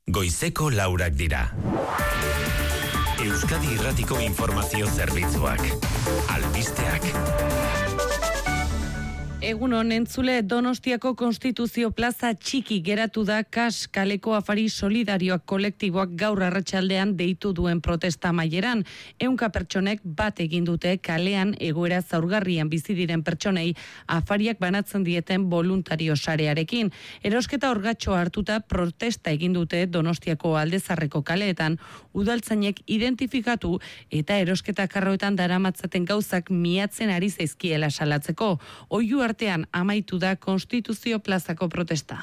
goizeko 4 dira. Euskadi Irratiko informazio zerbitzuak. Albisteak. Egun honen entzule, Donostiako Konstituzio Plaza txiki geratu da Kas kaleko afari solidarioak kolektiboak gaur arratsaldean deitu duen protesta amaieran. 100 pertsonek bat egin dute kalean egoera zaurgarrian bizi diren pertsonei afariak banatzen dieten voluntario sarearekin. Erosketa orgatxoa hartuta protesta egin dute Donostiako Aldezarreko kaleetan, udaltzainek identifikatu eta erosketa karroetan daramatzaten gauzak miatzen ari zaizkiela salatzeko. Oihu artean amaitu da Konstituzio Plazako protesta.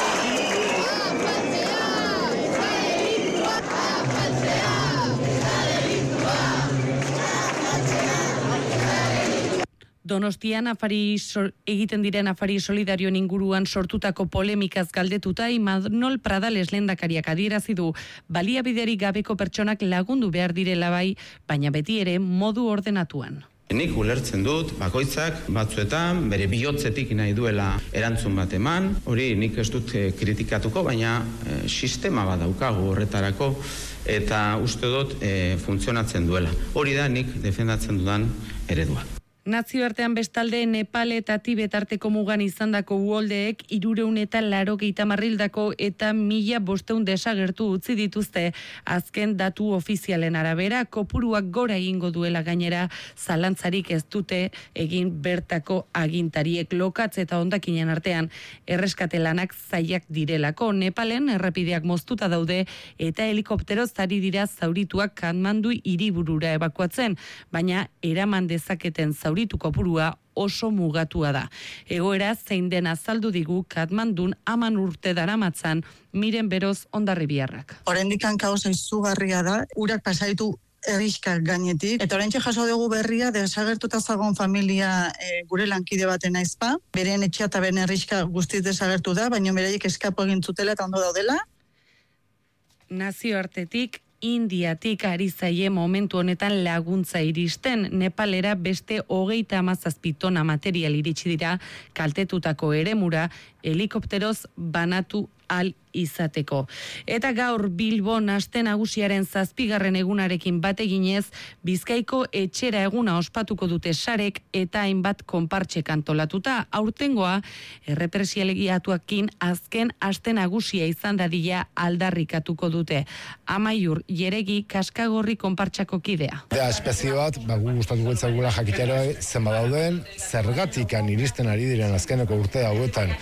Donostian egiten diren afari solidarioen inguruan sortutako polemikaz galdetuta Imanol Pradales lehendakariak adierazi du baliabiderik gabeko pertsonak lagundu behar direla bai, baina beti ere modu ordenatuan. Nik ulertzen dut, bakoitzak batzuetan bere bihotzetik nahi duela erantzun bat eman, hori nik ez dut kritikatuko, baina sistema bat daukagu horretarako eta uste dut funtzionatzen duela. Hori da nik defendatzen dudan eredua. Nazioartean bestalde Nepal eta Tibet arteko mugan izandako uholdeek 380 marrildako eta 1500 desagertu utzi dituzte. Azken datu ofizialen arabera, kopuruak gora egingo duela gainera, zalantzarik ez dute egin bertako agintariek. Lokatze eta hondakinen artean erreskate lanak zailak direlako. Nepalen errepideak moztuta daude eta helikopteroz ari dira zaurituak Katmandu hiriburura ebakuatzen, baina eraman dezaketen zauritu kopurua oso mugatua da. Egoera zein den azaldu digu Katmandun 10 urte daramatzan Miren Beroz Hondarribiarrak. Oraindikan kaosa izugarria da, urak pasaitu herriskak gainetik, eta oraintxe jaso dugu berria desagertuta zagon familia gure lankide baten aizpa, beren etxea eta beren herriska guztiz desagertu da, baina beraiek eskapo egin zutela eta ondo daudela. Nazioartetik Indiatik ari zaie momentu honetan laguntza iristen. Nepalera beste 37 tona material iritsi dira kaltetutako eremura helikopteroz banatu al izateko. Eta gaur Bilbon aste nagusiaren 7. egunarekin bat eginez, Bizkaiko etxera eguna ospatuko dute sarek eta hainbat konpartsek antolatuta. Aurtengoa errepresialegiatuekin azken aste nagusia izan dadila aldarrikatuko dute. Amaiur Jeregi Kaskagorri konpartsako kidea. Espezie bat, gu gustatuko itzagula jakitera zenba dauden, zergatikan iristen ari diren azkeneko urte hauetan,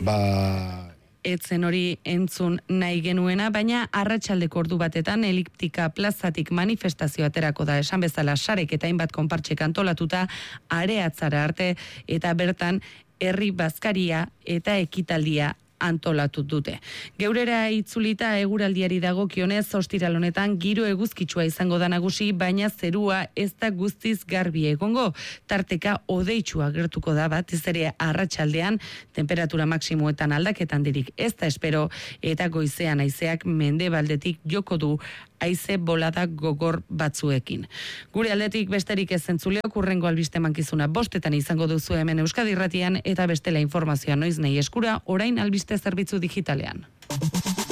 etzen hori entzun nahi genuena, baina arratsaldeko ordu batetan Eliptika plazatik manifestazio aterako da, esan bezala sarek eta hainbat konpartsek antolatuta areatzara arte, eta bertan herri bazkaria eta ekitaldia antolatu dute. Geurera itzulita eguraldiari dagokionez ostiral honetan giro eguzkitsua izango da nagusi, baina zerua ez da guztiz garbi egongo. Tarteka hodeitsua gertuko da batez ere arratsaldean, temperatura maksimoetan aldaketan dirik ez da espero, eta goizean haizeak mendebaldetik joko du haize bolada gogor batzuekin. Gure aldetik besterik ez entzuleok, hurrengo albiste mankizuna 5:00 izango duzu hemen Euskadi Irratian, eta bestela informazioa noiz nahi eskura orain albiste zerbitzu digitalean.